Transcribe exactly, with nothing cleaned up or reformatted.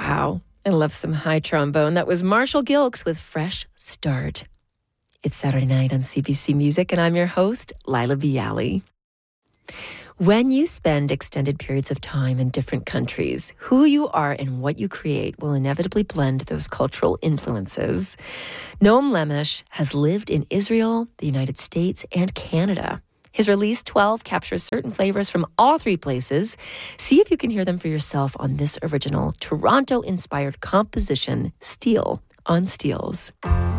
Wow. I love some high trombone. That was Marshall Gilks with Fresh Start. It's Saturday night on C B C Music, and I'm your host, Lila Bialy. When you spend extended periods of time in different countries, who you are and what you create will inevitably blend those cultural influences. Noam Lemesh has lived in Israel, the United States, and Canada. His release, twelve, captures certain flavors from all three places. See if you can hear them for yourself on this original Toronto-inspired composition, Steel on Steels.